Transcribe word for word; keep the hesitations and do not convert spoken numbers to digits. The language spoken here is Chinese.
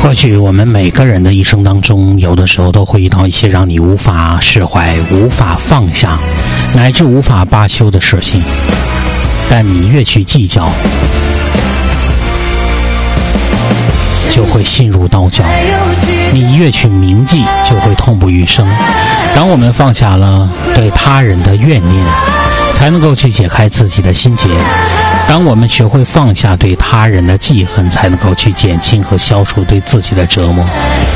或许我们每个人的一生当中，有的时候都会遇到一些让你无法释怀、无法放下，乃至无法罢休的事情。但你越去计较，就会心如刀绞；你越去铭记，就会痛不欲生。当我们放下了对他人的怨念，才能够去解开自己的心结。当我们学会放下对他人的记恨，才能够去减轻和消除对自己的折磨。